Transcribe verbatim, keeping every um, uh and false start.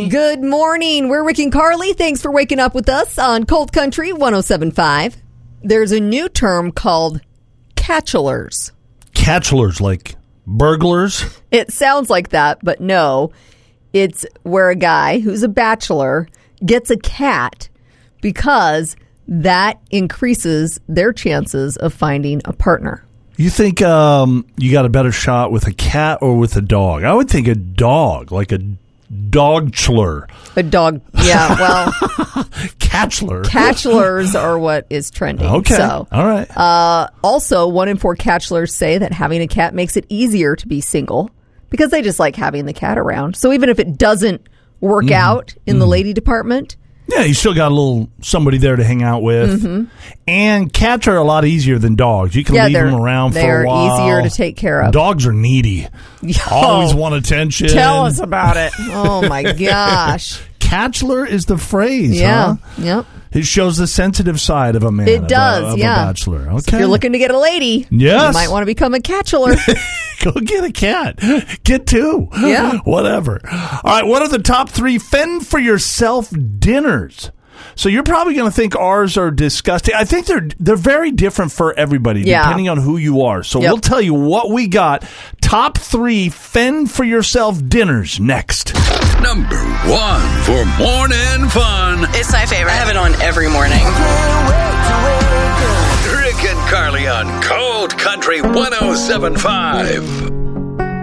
Good morning. We're Rick and Carly. Thanks for waking up with us on Cold Country one oh seven point five. There's a new term called catchulars. Catchulars, like burglars? It sounds like that, but no. It's where a guy who's a bachelor gets a cat because that increases their chances of finding a partner. You think um, you got a better shot with a cat or with a dog? I would think a dog, like a dogchler. A dog, yeah, well. Catchler. Catchulars are what is trending. Okay, so, all right. Uh, also, one in four catchulars say that having a cat makes it easier to be single because they just like having the cat around. So even if it doesn't work mm-hmm. out in mm-hmm. the lady department, yeah, you still got a little somebody there to hang out with. Mm-hmm. And cats are a lot easier than dogs. You can yeah, leave them around for a while. They're easier to take care of. Dogs are needy. Oh, always want attention. Tell us about it. Oh, my gosh. Catchler is the phrase, yeah. huh? Yep. It shows the sensitive side of a man. It does, of a, of yeah. a bachelor. Okay. So if you're looking to get a lady, yes. you might want to become a catchular. Go get a cat. Get two. Yeah. Whatever. All right, what are the top three fend-for-yourself dinners? So you're probably going to think ours are disgusting. I think they're they're very different for everybody, yeah. depending on who you are. So yep. we'll tell you what we got. Top three fend-for-yourself dinners next. Number one for morning fun. It's my favorite. I have it on every morning. Rick and Carly on Cold Country one oh seven point five.